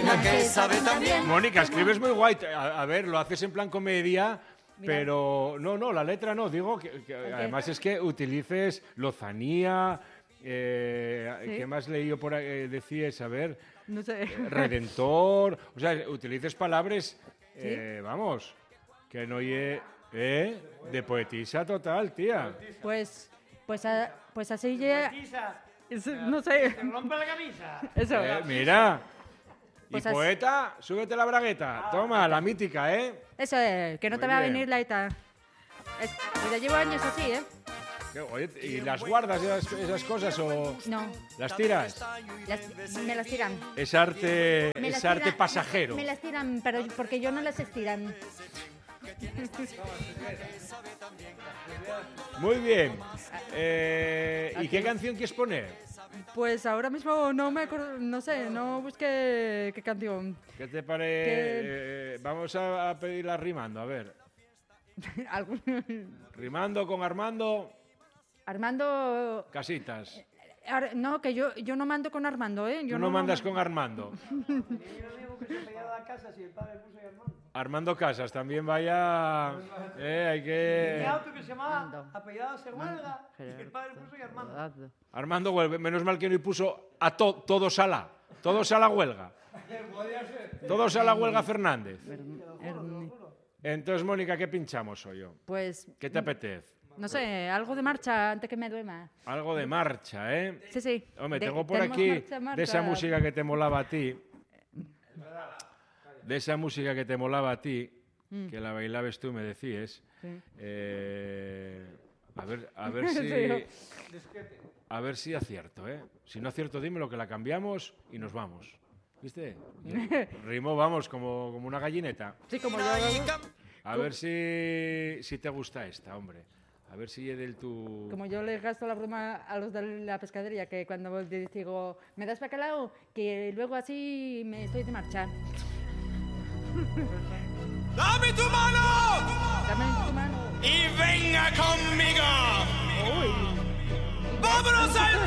Mónica que sabe también. Mónica, escribes muy guay. A ver, lo haces en plan comedia, pero no, la letra no. Digo que además es que utilices lozanía. ¿Qué más leí yo por ahí? Decías, a ver, No sé. redentor. O sea, utilices palabras, vamos, que no oye. De poetisa total, tía. Pues así ya... No sé. ¡Te rompe la camisa! Eso. Mira. Pues Y poeta, súbete la bragueta. Toma, la mítica, ¿eh? Eso es, que no Muy te va a bien. venir la ETA. Pues ya llevo años así, ¿eh? Oye, ¿y las guardas esas cosas o No, las tiras? me las tiran. Es arte, Me las es arte tiran- pasajero. Me las tiran, pero porque yo no las estiran. Muy bien. ¿Y qué canción quieres poner? Pues ahora mismo no me acuerdo, no sé, no busqué qué canción. ¿Qué te parece? Vamos a pedirla rimando, a ver. Rimando con Armando, Armando... casitas. No, que yo no mando con Armando, ¿eh? Yo Tú no mandas con Armando. Armando Casas también vaya. Hay Mi que. auto que se llama Apellidado se huelga y el padre puso y Armando. Armando vuelve. Menos mal que no puso a todos a la. Todos a la huelga. Todos a la huelga Fernández. Entonces, Mónica, ¿qué pinchamos hoy yo? Pues, ¿Qué te apetece? no sé, algo de marcha antes que me duerma. Algo de marcha, ¿eh? Sí, sí. Hombre, tengo por tenemos aquí marcha. de esa música que te molaba a ti. De esa música que te molaba a ti, que la bailabas tú, me decías. Sí. A ver si acierto, ¿eh? Si no acierto, dímelo, que la cambiamos y nos vamos. ¿Viste? Rimó, vamos, como una gallineta. Sí, como yo. A ver si te gusta esta, hombre. A ver si es del tu... Como yo les gasto la broma a los de la pescadería, que cuando les digo, ¿me das bacalao? Que luego así me estoy de marcha. ¡Dame tu mano! Dame tu mano. ¡Y venga conmigo! ¡Vámonos al